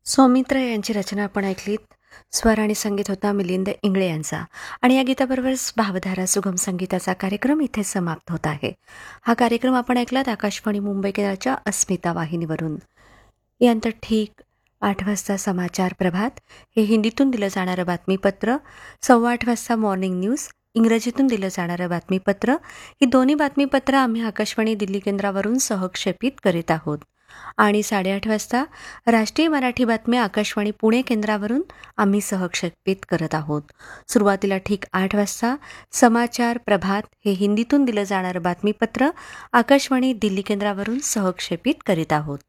सौमित्र यांची रचना आपण ऐकलीत. स्वर आणि संगीत होता मिलिंद इंगळे यांचा. आणि या गीताबरोबरच भावधारा सुगम संगीताचा कार्यक्रम इथे समाप्त होत आहे. हा कार्यक्रम आपण ऐकलात आकाशवाणी मुंबई केंद्राच्या अस्मिता वाहिनीवरून. यानंतर ठीक 8 वाजता समाचार प्रभात, हे हिंदीतून दिलं जाणारं बातमीपत्र. 8:15 वाजता मॉर्निंग न्यूज, इंग्रजीतून दिलं जाणारं बातमीपत्र. ही दोन्ही बातमीपत्र आम्ही आकाशवाणी दिल्ली केंद्रावरून सहक्षेपित करीत आहोत. आणि 8:30 वाजता राष्ट्रीय मराठी बातम्या आकाशवाणी पुणे केंद्रावरून आम्ही सहक्षेपित करत आहोत. सुरुवातीला ठीक 8 वाजता समाचार प्रभात, हे हिंदीतून दिलं जाणारं बातमीपत्र आकाशवाणी दिल्ली केंद्रावरून सहक्षेपित करीत आहोत.